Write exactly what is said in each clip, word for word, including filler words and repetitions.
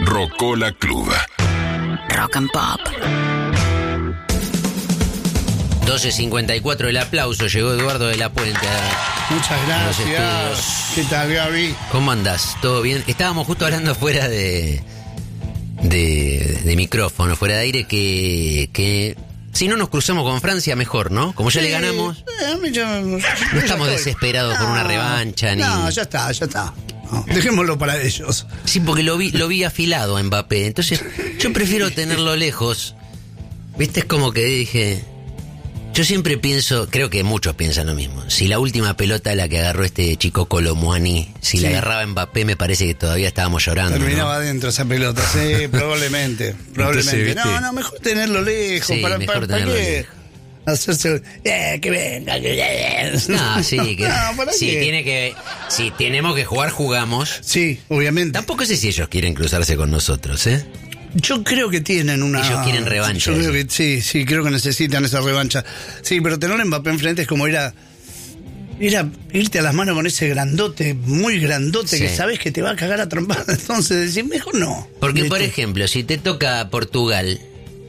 Rocola Club. Rock and Pop. doce cincuenta y cuatro, el aplauso. Llegó Eduardo de la Puente. Muchas gracias. ¿Qué tal, Gaby? ¿Cómo andás? ¿Todo bien? Estábamos justo hablando fuera de, de, de micrófono, fuera de aire, que, que si no nos cruzamos con Francia, mejor, ¿no? Como ya Sí, le ganamos, eh, a mí ya- no ya estamos estoy. desesperados por una revancha. Ni... No, ya está, ya está. No, dejémoslo para ellos. Sí, porque lo vi, lo vi afilado a Mbappé. Entonces, yo prefiero tenerlo lejos. ¿Viste? Es como que dije... Yo siempre pienso, creo que muchos piensan lo mismo. Si la última pelota la que agarró este chico Colomboani, si Sí. la agarraba Mbappé, me parece que todavía estábamos llorando, Terminaba ¿no? adentro esa pelota, sí, probablemente. probablemente. Entonces, ¿viste? No, no, mejor tenerlo lejos. Sí, para, mejor para, ¿para tenerlo qué? lejos. Hacerse. Eh, que venga, que venga. No, sí, que No, ¿para si qué? tiene que, si tenemos que jugar, jugamos. Sí, obviamente. Tampoco sé si ellos quieren cruzarse con nosotros, ¿eh? Yo creo que tienen una... Ellos quieren revancha. Yo creo que sí, sí, creo que necesitan esa revancha. Sí, pero tener a Mbappé enfrente es como ir a... Ir a irte a las manos con ese grandote, muy grandote, Sí. que sabes que te va a cagar a trompadas. Entonces decís, mejor no. Porque, por ¿Viste? ejemplo, si te toca Portugal,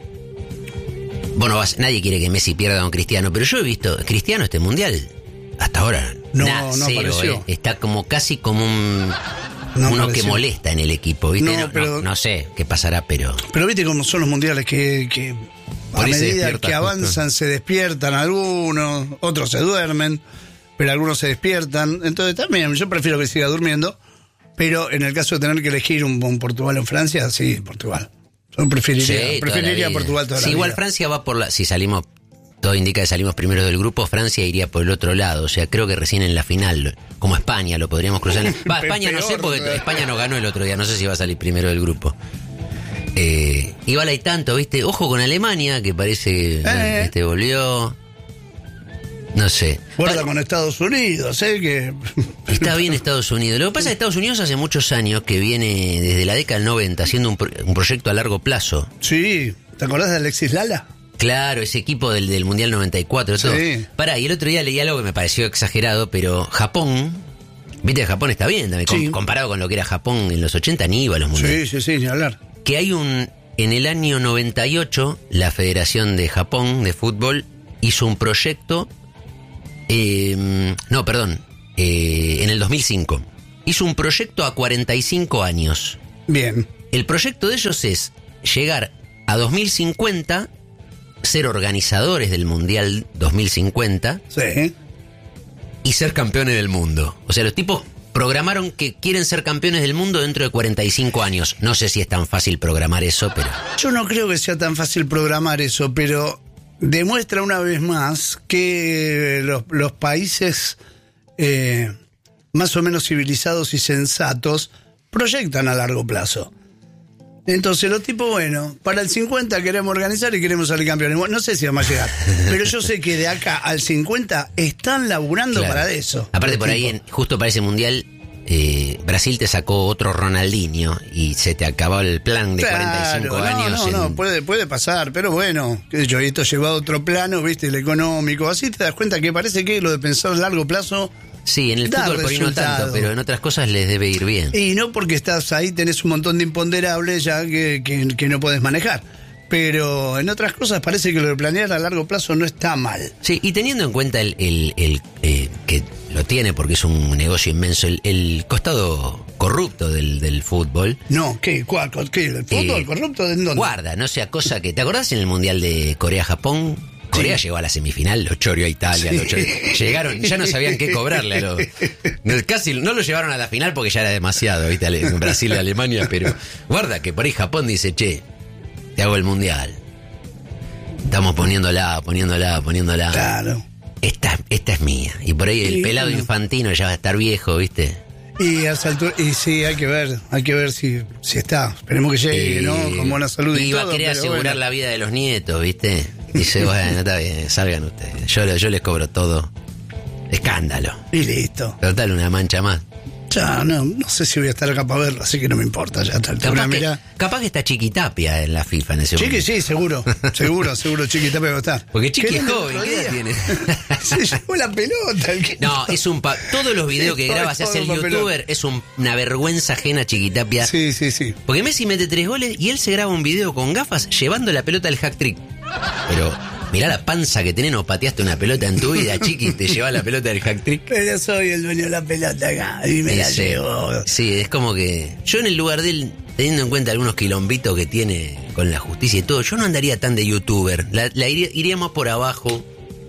bueno, vas, nadie quiere que Messi pierda con Cristiano, pero yo he visto Cristiano este mundial hasta ahora. No, nada, no cero, apareció. eh. Está como casi como un No uno apareció. que molesta en el equipo, ¿viste? No, No, no- pero- no sé qué pasará, pero Pero viste cómo son los mundiales que, que Por a ahí se medida despierta que justo. avanzan se despiertan algunos, otros se duermen, pero algunos se despiertan. Entonces también yo prefiero que siga durmiendo, pero en el caso de tener que elegir un, un Portugal en Francia, sí, Portugal. Yo preferiría, sí, toda la preferiría vida. Portugal toda Sí, la igual vida. Francia va por la, si salimos, todo indica que salimos primero del grupo, Francia iría por el otro lado, o sea, creo que recién en la final, como España lo podríamos cruzar. Va, Pe- España no sé, peor, porque ¿verdad? España no ganó el otro día, no sé si va a salir primero del grupo. Eh, igual hay tanto, ¿viste? Ojo con Alemania, que parece que Eh. este volvió. No sé. Guarda con Estados Unidos, ¿eh? Que... Está bien Estados Unidos. Lo que pasa es que Estados Unidos hace muchos años que viene desde la década del noventa haciendo un, pro- un proyecto a largo plazo. Sí, ¿te acordás de Alexis Lala? Claro, ese equipo del, del Mundial noventa y cuatro, todo. Sí. Pará, y el otro día leí algo que me pareció exagerado, pero Japón, viste, Japón está bien también, Sí. com- comparado con lo que era Japón en los ochenta, ni iba a los mundiales. Sí, sí, sí, ni hablar. Que hay un, en el año noventa y ocho, la Federación de Japón de Fútbol hizo un proyecto, eh, no, perdón, eh, en el dos mil cinco, hizo un proyecto a cuarenta y cinco años. Bien. El proyecto de ellos es llegar a dos mil cincuenta, ser organizadores del Mundial dos mil cincuenta Sí. y ser campeones del mundo. O sea, los tipos programaron que quieren ser campeones del mundo dentro de cuarenta y cinco años. No sé si es tan fácil programar eso, pero... Yo no creo que sea tan fácil programar eso, pero demuestra una vez más que los, los países eh, más o menos civilizados y sensatos proyectan a largo plazo. Entonces los tipos, bueno, para el cincuenta queremos organizar y queremos salir campeones. Bueno, no sé si vamos a llegar, pero yo sé que de acá al cincuenta están laburando Claro. para eso. Aparte los por ahí, tipos. en- justo para ese Mundial, eh, Brasil te sacó otro Ronaldinho y se te acabó el plan de cuarenta y cinco Claro, años. No, no, en- no, puede, puede pasar, pero bueno, qué sé yo, esto lleva a otro plano, viste, el económico. Así te das cuenta que parece que lo de pensar a largo plazo. Sí, en el da fútbol por ahí no tanto, resultado. pero en otras cosas les debe ir bien. Y no porque estás ahí, tenés un montón de imponderables ya que, que, que no podés manejar. Pero en otras cosas parece que lo de planear a largo plazo no está mal. Sí, y teniendo en cuenta el, el, el, eh, que lo tiene porque es un negocio inmenso, el, el costado corrupto del, del fútbol. No, ¿qué? ¿Cuál? ¿Qué? ¿El fútbol eh, corrupto? ¿De dónde? Guarda, no sea cosa que... ¿Te acordás en el Mundial de Corea-Japón? Corea Sí. llegó a la semifinal, lo choreó a Italia, Sí. lo choreó- llegaron, ya no sabían qué cobrarle a los... Casi no lo llevaron a la final porque ya era demasiado, ¿viste? Ale- Brasil y Alemania, pero guarda que por ahí Japón dice, che, te hago el Mundial. Estamos poniéndola, poniéndola, poniéndola. Claro. Esta, esta es mía. Y por ahí el Y, pelado bueno. infantino ya va a estar viejo, ¿viste? Y a esa altura- y sí, hay que ver, hay que ver si, si está. Esperemos que llegue, Eh, ¿no? Con buena salud y, y va todo, a querer pero asegurar bueno. la vida de los nietos, ¿viste? Dice, bueno, está bien, salgan ustedes. Yo, yo les cobro todo. Escándalo. Y listo. Total, una mancha más. Ya, no, no sé si voy a estar acá para verlo, así que no me importa. Ya está. Capaz, que, Mirá. capaz que está Chiquitapia en la FIFA en ese Chiqui, momento. sí, seguro. Seguro, seguro, Chiquitapia va a estar. Porque Chiqui es ¿Qué joven, otro ¿qué edad día? tiene? Se llevó la pelota. el que- No, es un pa- todos los videos que Todo, graba, se hace el todo papelón. youtuber, es un- una vergüenza ajena Chiquitapia. Sí, sí, sí. Porque Messi mete tres goles y él se graba un video con gafas llevando la pelota al hack trick. Pero mirá la panza que tenés, no pateaste una pelota en tu vida, Chiqui, y te llevas la pelota del hack trick. Pero soy el dueño de la pelota acá y me la Sí, llevo. sí, es como que yo en el lugar de él, teniendo en cuenta algunos quilombitos que tiene con la justicia y todo, yo no andaría tan de youtuber, la, la iría, iría más por abajo.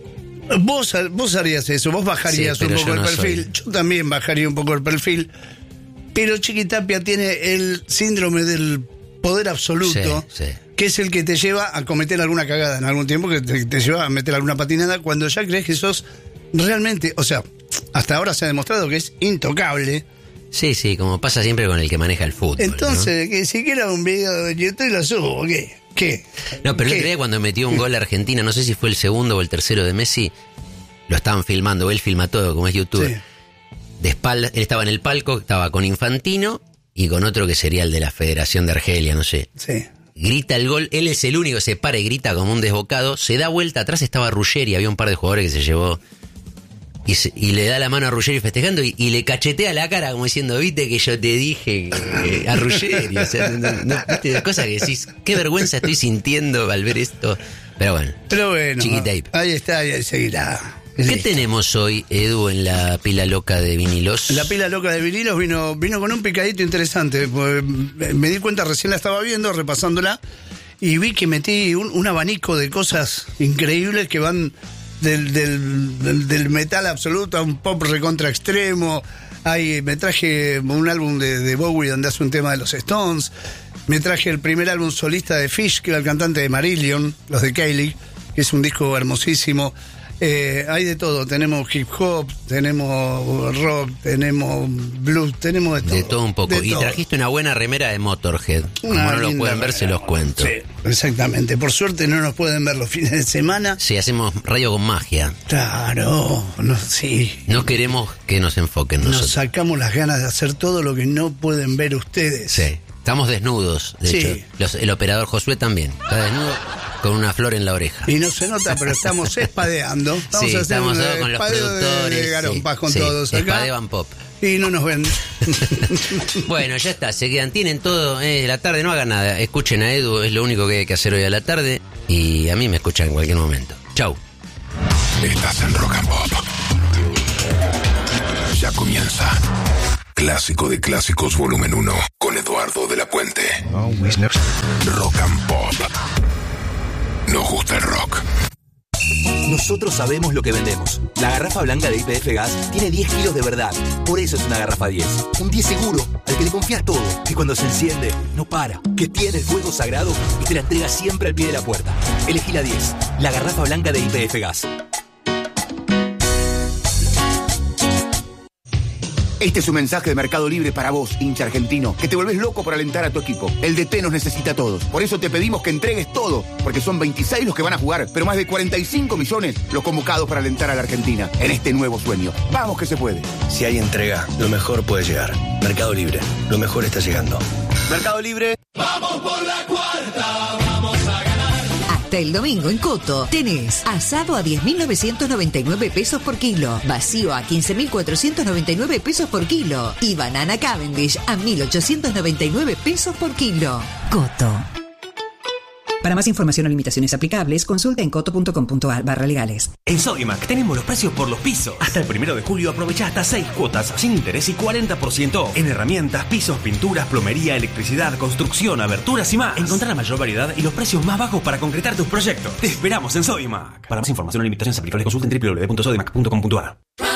Vos, vos harías eso, vos bajarías Sí, un pero poco yo el no perfil. soy. Yo también bajaría un poco el perfil. Pero Chiquitapia tiene el síndrome del poder absoluto, Sí, sí. que es el que te lleva a cometer alguna cagada en algún tiempo, que te, te lleva a meter alguna patinada cuando ya crees que sos realmente, o sea, hasta ahora se ha demostrado que es intocable. Sí, sí, como pasa siempre con el que maneja el fútbol. Entonces, que siquiera un video de YouTube lo subo, ¿qué? ¿Qué? No, no pero el ¿Qué? otro día cuando metió un gol a Argentina, no sé si fue el segundo o el tercero de Messi, lo estaban filmando, él filma todo, como es youtuber. Sí. De espalda, él estaba en el palco, estaba con Infantino y con otro que sería el de la Federación de Argelia, no sé. Sí. Grita el gol, él es el único que se para y grita como un desbocado, se da vuelta, atrás estaba Ruggeri, había un par de jugadores que se llevó y, se- y le da la mano a Ruggeri festejando y, y le cachetea la cara como diciendo, viste que yo te dije que- a Ruggeri, o sea, no, no, viste, cosas que decís, qué vergüenza estoy sintiendo al ver esto, pero bueno. Pero bueno, Chiquitape. ahí está, y ahí seguirá. ¿Qué Listo. tenemos hoy, Edu, en la pila loca de vinilos? La pila loca de vinilos vino, vino con un picadito interesante. Pues, me di cuenta, recién la estaba viendo, repasándola, y vi que metí un, un abanico de cosas increíbles que van del, del, del- del metal absoluto a un pop recontra extremo. Hay, me traje un álbum de, de Bowie donde hace un tema de los Stones. Me traje el primer álbum solista de Fish, que era el cantante de Marillion, los de Kylie, que es un disco hermosísimo. Eh, hay de todo, tenemos hip hop, tenemos rock, tenemos blues, tenemos de todo. De todo un poco. De Y todo. trajiste una buena remera de Motorhead. Como Una no lo linda pueden ver, remera. se los cuento. Sí, exactamente. Por suerte no nos pueden ver los fines de semana. Sí, hacemos radio con magia. Claro, no, sí. No queremos que nos enfoquen Nos nosotros. sacamos las ganas de hacer todo lo que no pueden ver ustedes. Sí. Estamos desnudos, de Sí. hecho. Los- el operador Josué también. Está desnudo con una flor en la oreja. Y no se nota, pero estamos espadeando. Vamos Sí, a hacer estamos un con los espadeo de- productores. de garompas sí, con sí. todos acá. Espadeban pop. Y no nos ven. Bueno, ya está, se quedan, tienen todo, es la tarde, no hagan nada, escuchen a Edu, es lo único que hay que hacer hoy a la tarde y a mí me escuchan en cualquier momento. Chau. Estás en Rock and Pop. Ya comienza. Clásico de Clásicos Volumen uno con Eduardo de la Puente. Rock and Pop. Nos gusta el rock. Nosotros sabemos lo que vendemos. La garrafa blanca de Y P F Gas tiene diez kilos de verdad. Por eso es una garrafa diez. Un diez seguro, al que le confías todo. Que cuando se enciende, no para. Que tiene el fuego sagrado y te la entrega siempre al pie de la puerta. Elegí la diez. La garrafa blanca de Y P F Gas. Este es un mensaje de Mercado Libre para vos, hincha argentino, que te volvés loco por alentar a tu equipo. El D T nos necesita a todos. Por eso te pedimos que entregues todo, porque son veintiséis los que van a jugar, pero más de cuarenta y cinco millones los convocados para alentar a la Argentina en este nuevo sueño. Vamos que se puede. Si hay entrega, lo mejor puede llegar. Mercado Libre, lo mejor está llegando. Mercado Libre. Hasta el domingo en Coto tenés asado a diez mil novecientos noventa y nueve pesos por kilo, vacío a quince mil cuatrocientos noventa y nueve pesos por kilo y banana Cavendish a mil ochocientos noventa y nueve pesos por kilo. Coto. Para más información o limitaciones aplicables, consulta en coto.com.ar barra legales. En Sodimac tenemos los precios por los pisos. Hasta el primero de julio aprovecha hasta seis cuotas sin interés y cuarenta por ciento off. En herramientas, pisos, pinturas, plomería, electricidad, construcción, aberturas y más. Encontrá la mayor variedad y los precios más bajos para concretar tus proyectos. Te esperamos en Sodimac. Para más información o limitaciones aplicables, consulta en doble u doble u doble u punto sodimac punto com punto a r.